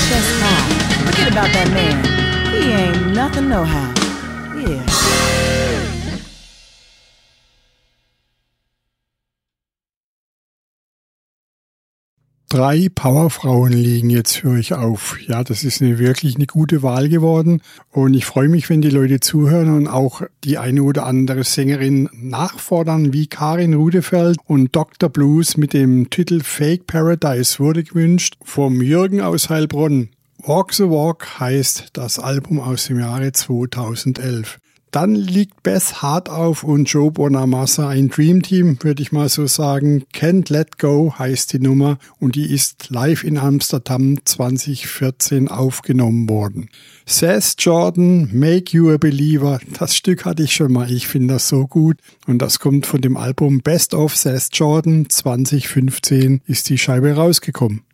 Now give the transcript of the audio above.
chest high. Forget about that man. He ain't nothing no how. Yeah. Drei Powerfrauen liegen jetzt für euch auf. Ja, das ist wirklich eine gute Wahl geworden. Und ich freue mich, wenn die Leute zuhören und auch die eine oder andere Sängerin nachfordern, wie Karin Rudefeld und Dr. Blues mit dem Titel Fake Paradise wurde gewünscht vom Jürgen aus Heilbronn. Walk the Walk heißt das Album aus dem Jahre 2011. Dann liegt Beth Hart auf und Joe Bonamassa, ein Dreamteam, würde ich mal so sagen. Can't Let Go heißt die Nummer und die ist live in Amsterdam 2014 aufgenommen worden. Seth Jordan, Make You a Believer, das Stück hatte ich schon mal, ich finde das so gut. Und das kommt von dem Album Best of Seth Jordan 2015 ist die Scheibe rausgekommen.